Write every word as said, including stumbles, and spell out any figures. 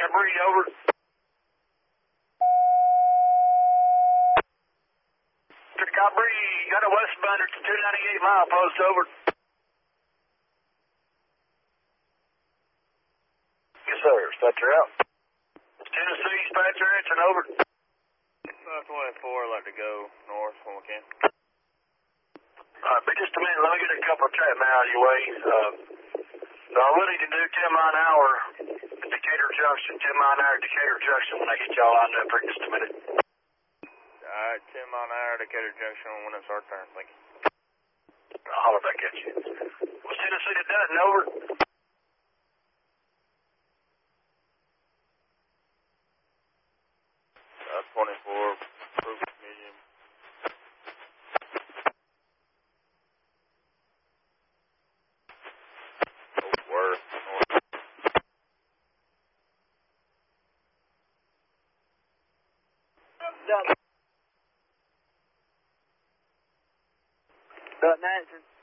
Cabri, over. To Cabri, got a westbound at the two ninety-eight mile post, over. Yes, sir. Dispatcher out. Tennessee, dispatcher answering, over. five twenty-four, I'd like to go north when we can. All right, but just a minute. Let me get a couple of trap out of your way. Uh, I really can do ten mile an hour at Decatur Junction, ten mile an hour at Decatur Junction when I get y'all lined up for just a minute. Alright, ten mile an hour, Decatur Junction when it's our turn, thank you. I'll holler back at you. What's Tennessee to Dutton, over? five twenty-four, Brooks medium. Oh, word. Dutton. Dutton answering.